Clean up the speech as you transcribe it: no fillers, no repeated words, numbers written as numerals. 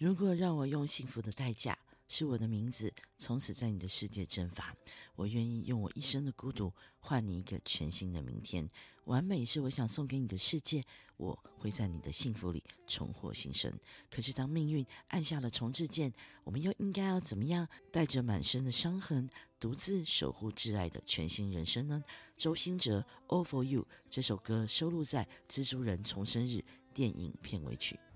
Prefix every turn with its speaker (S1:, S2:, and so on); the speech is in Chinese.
S1: 如果让我用幸福的代价，是我的名字从此在你的世界蒸发，我愿意用我一生的孤独换你一个全新的明天。完美是我想送给你的世界，我会在你的幸福里重获新生。可是当命运按下了重置键，我们又应该要怎么样带着满身的伤痕独自守护挚爱的全新人生呢？周兴哲 All For You 这首歌收录在蜘蛛人重生日电影片尾曲